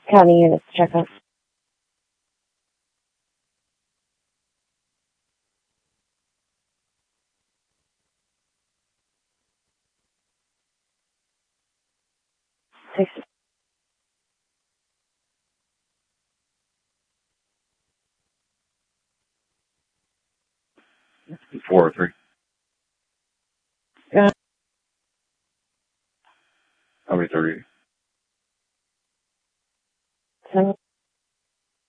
County units check out. Six. Four or three. How many 30? 7.